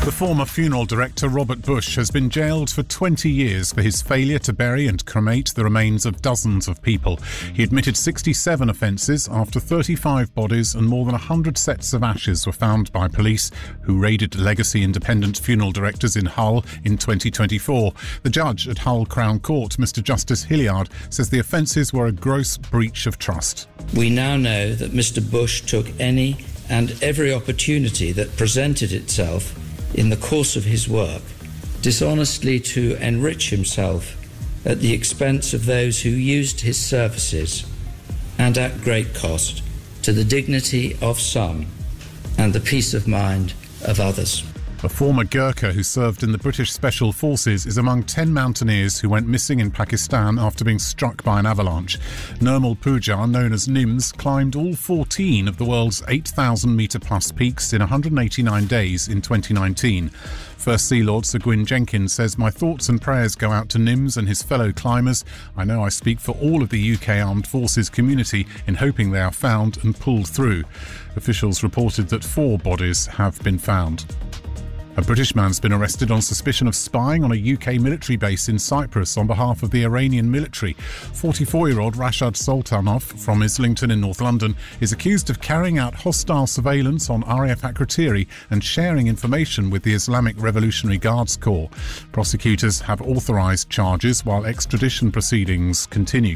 The former funeral director Robert Bush has been jailed for 20 years for his failure to bury and cremate the remains of dozens of people. He admitted 67 offences after 35 bodies and more than 100 sets of ashes were found by police who raided Legacy Independent Funeral Directors in Hull in 2024. The judge at Hull Crown Court, Mr Justice Hilliard, says the offences were a gross breach of trust. We now know that Mr Bush took any and every opportunity that presented itself in the course of his work, dishonestly to enrich himself at the expense of those who used his services and at great cost to the dignity of some and the peace of mind of others. A former Gurkha who served in the British Special Forces is among 10 mountaineers who went missing in Pakistan after being struck by an avalanche. Nirmal Poojar, known as Nims, climbed all 14 of the world's 8,000-metre-plus peaks in 189 days in 2019. First Sea Lord Sir Gwyn Jenkins says, "My thoughts and prayers go out to Nims and his fellow climbers. I know I speak for all of the UK Armed Forces community in hoping they are found and pulled through." Officials reported that 4 bodies have been found. A British man's been arrested on suspicion of spying on a UK military base in Cyprus on behalf of the Iranian military. 44-year-old Rashad Sultanov from Islington in North London is accused of carrying out hostile surveillance on RAF Akrotiri and sharing information with the Islamic Revolutionary Guards Corps. Prosecutors have authorised charges while extradition proceedings continue.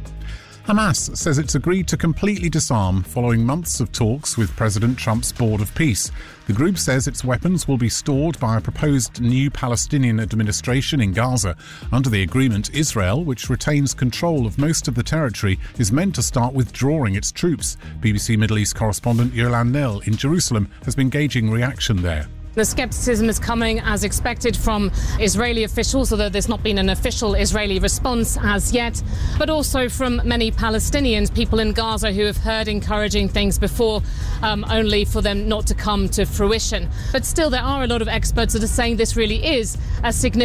Hamas says it's agreed to completely disarm following months of talks with President Trump's Board of Peace. The group says its weapons will be stored by a proposed new Palestinian administration in Gaza. Under the agreement, Israel, which retains control of most of the territory, is meant to start withdrawing its troops. BBC Middle East correspondent Yerlan Nel in Jerusalem has been gauging reaction there. The scepticism is coming as expected from Israeli officials, although there's not been an official Israeli response as yet, but also from many Palestinians, people in Gaza who have heard encouraging things before, only for them not to come to fruition. But still, there are a lot of experts that are saying this really is a significant